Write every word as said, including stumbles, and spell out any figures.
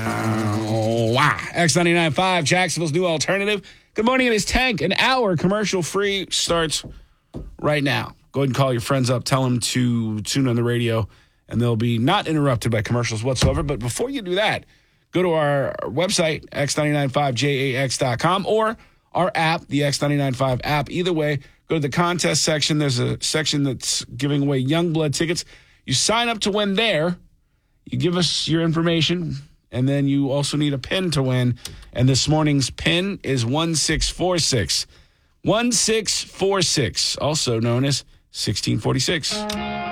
X ninety-nine point five, Jacksonville's new alternative. Good morning, it is Tank. An hour commercial-free starts right now. Go ahead and call your friends up. Tell them to tune on the radio, and they'll be not interrupted by commercials whatsoever. But before you do that, go to our website, x nine nine five j a x dot com, or our app, the X ninety-nine point five app. Either way, go to the contest section. There's a section that's giving away Youngblood tickets. You sign up to win there. You give us your information, and then you also need a pin to win. And this morning's pin is one six four six. one six four six, also known as sixteen forty-six.